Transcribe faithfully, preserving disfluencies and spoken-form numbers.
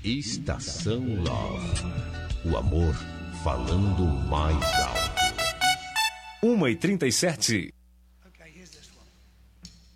Estação Love. O amor falando mais alto. uma e trinta e sete.